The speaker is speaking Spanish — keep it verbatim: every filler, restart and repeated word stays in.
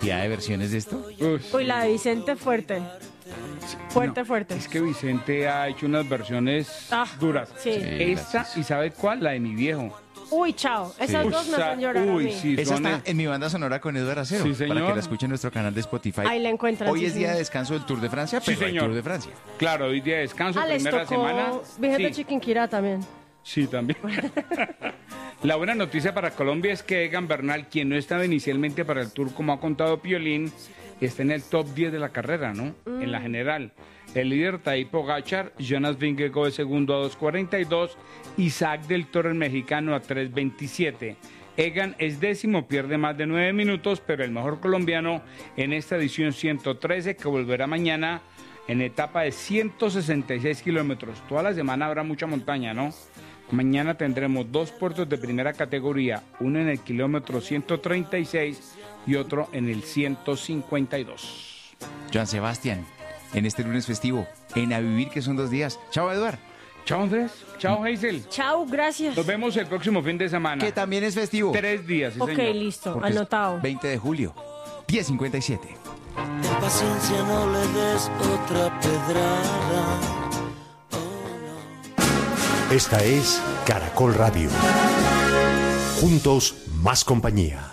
cantidad de versiones de esto. Uf. Uy, la de Vicente fuerte. Fuerte, No, fuerte. Es que Vicente ha hecho unas versiones Ah, duras. sí. Sí, Esta, gracias. ¿y sabe cuál? La de mi viejo. Uy, chao. Esas Sí. dos me Uy, hacen llorar a uy, mí. sí, Esa son- está en mi banda sonora con Eduardo Acero, Sí, señor. para que la escuchen en nuestro canal de Spotify. Ahí la encuentran. Hoy sí, es día de señor. descanso del Tour de Francia, Sí, pero hay señor. Tour de Francia. Claro, hoy día de descanso, Ah, les primera tocó semana. Virgen de Sí, Chiquinquirá también. sí, también. La buena noticia para Colombia es que Egan Bernal, quien no estaba inicialmente para el Tour, como ha contado Piolín, está en el top diez de la carrera, ¿no? En la general. El líder Tadej Pogačar, Jonas Vingegaard es segundo a dos cuarenta y dos, Isaac del Toro el mexicano a tres veintisiete. Egan es décimo, pierde más de nueve minutos, pero el mejor colombiano en esta edición ciento trece, que volverá mañana en etapa de ciento sesenta y seis kilómetros. Toda la semana habrá mucha montaña, ¿no? Mañana tendremos dos puertos de primera categoría, uno en el kilómetro ciento treinta y seis y otro en el ciento cincuenta y dos. Joan Sebastián, en este lunes festivo, en A Vivir, que son dos días. Chao, Eduard, Chao, Andrés. Chao, Hazel. Chao, gracias. Nos vemos el próximo fin de semana. que también es festivo. Tres días, sí, Ok, señor. listo. Porque es Anotado. veinte de julio, diez cincuenta y siete. Ten paciencia, no le des otra pedrada. Esta es Caracol Radio. Juntos, más compañía.